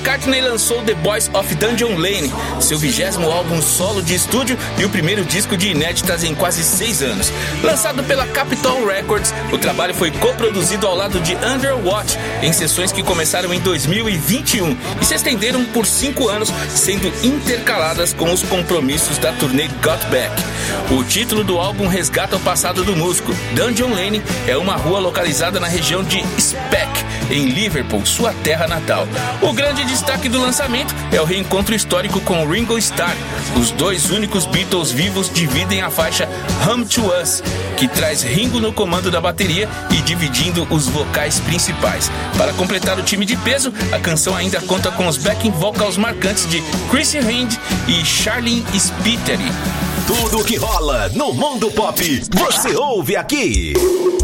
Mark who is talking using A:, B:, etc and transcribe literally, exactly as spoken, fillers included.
A: McCartney lançou The Boys of Dungeon Lane, seu vigésimo álbum solo de estúdio e o primeiro disco de inéditas em quase seis anos. Lançado pela Capitol Records, o trabalho foi coproduzido ao lado de Underwatch, em sessões que começaram em dois mil e vinte e um e se estenderam por cinco anos, sendo intercaladas com os compromissos da turnê Got Back. O título do álbum resgata o passado do músico. Dungeon Lane é uma rua localizada na região de Speck, em Liverpool, sua terra natal. O grande destaque do lançamento é o reencontro histórico com Ringo Starr. Os dois únicos Beatles vivos dividem a faixa Home to Us, que traz Ringo no comando da bateria e dividindo os vocais principais. Para completar o time de peso, a canção ainda conta com os backing vocals marcantes de Chrissy Hind e Charlene Spiteri.
B: Tudo que rola no mundo pop, você ouve aqui.